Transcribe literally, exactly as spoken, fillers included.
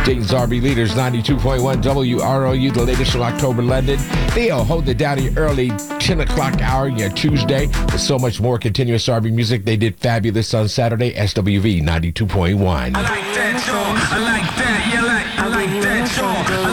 Dayton's R B leaders, ninety-two point one W R O U, the latest from October, London. Theo, hold it down the early ten o'clock hour, yeah, Tuesday. With so much more continuous R B music. They did fabulous on Saturday. S W V ninety-two point one. I like that, y'all. I like that, yeah, like, I like that, y'all.